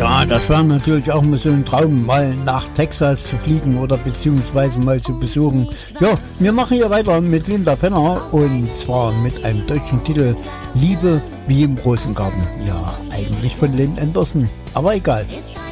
Ja, das war natürlich auch mal so ein Traum, mal nach Texas zu fliegen oder beziehungsweise mal zu besuchen. Ja, wir machen hier weiter mit Linda Penner und zwar mit einem deutschen Titel Liebe wie im Rosengarten. Ja, eigentlich von Lynn Anderson, aber egal. Ist